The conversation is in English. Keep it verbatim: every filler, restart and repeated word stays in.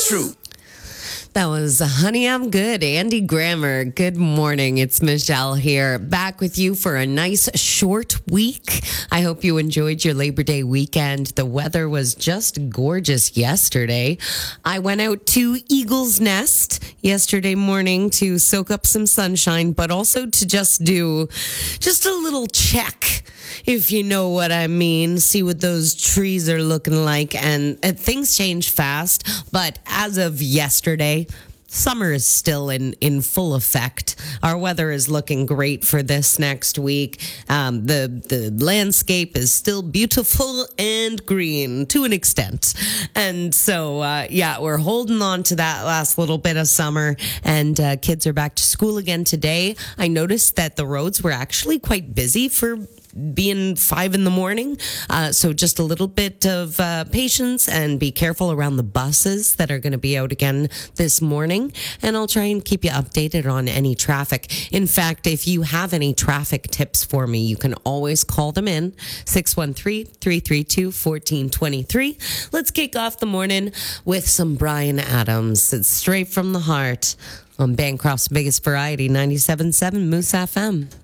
true. That was Honey, I'm Good. Andy Grammer. Good morning. It's Michelle here, back with you for a nice short week. I hope you enjoyed your Labor Day weekend. The weather was just gorgeous yesterday. I went out to Eagle's Nest yesterday morning to soak up some sunshine, but also to just do just a little check, if you know what I mean. See what those trees are looking like. And uh, things change fast, but as of yesterday, summer is still in, in full effect. Our weather is looking great for this next week. Um, the, the landscape is still beautiful and green to an extent. And so, uh, yeah, we're holding on to that last little bit of summer, and uh, kids are back to school again today. I noticed that the roads were actually quite busy for being five in the morning. Uh, so just a little bit of uh, patience and be careful around the buses that are going to be out again this morning. And I'll try and keep you updated on any traffic. In fact, if you have any traffic tips for me, you can always call them in. six one three, three three two, one four two three. Let's kick off the morning with some Bryan Adams. It's Straight from the Heart on Bancroft's biggest variety, ninety-seven point seven Moose F M.